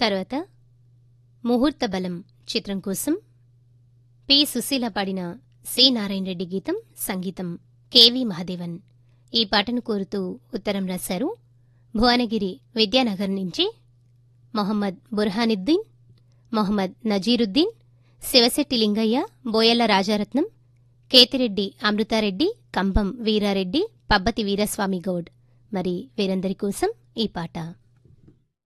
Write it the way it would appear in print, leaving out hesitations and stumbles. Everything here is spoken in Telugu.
తర్వాత ముహూర్త బలం చిత్రం కోసం పి. సుశీల పాడిన సి. నారాయణ రెడ్డి గీతం, సంగీతం కెవి మహదేవన్. ఈ పాటను కోరుతూ ఉత్తరం రాశారు భువనగిరి విద్యానగర్ నుంచి మొహమ్మద్ బుర్హానుద్దీన్, మొహమ్మద్ నజీరుద్దీన్, శివశెట్టి లింగయ్య, బోయల్ల రాజారత్నం, కేతిరెడ్డి అమృతారెడ్డి, కంభం వీరారెడ్డి, పబ్బతి వీరస్వామి గౌడ్. మరి వీరందరి కోసం ఈ పాట.